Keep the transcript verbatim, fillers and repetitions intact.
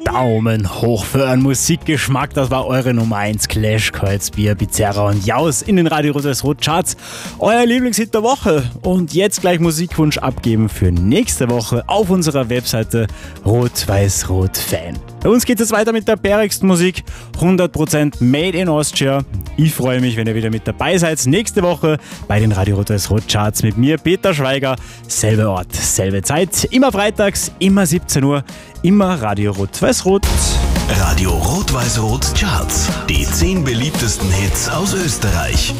Daumen hoch für euren Musikgeschmack. Das war eure Nummer eins. Clash, Kreuzbier, Bizarra und Jaus in den Radio Rot Charts. Euer Lieblingshit der Woche. Und jetzt gleich Musikwunsch abgeben für nächste Woche auf unserer Webseite Rot-Weiß-Rot-Fan. Bei uns geht es weiter mit der bärigsten Musik. hundert Prozent Made in Austria. Ich freue mich, wenn ihr wieder mit dabei seid. Nächste Woche bei den Radio Rot Charts mit mir, Peter Schweiger. Selbe Ort, selbe Zeit. Immer freitags, immer siebzehn Uhr. Immer Radio Rot-Weiß-Rot. Radio Rot-Weiß-Rot Charts. Die zehn beliebtesten Hits aus Österreich.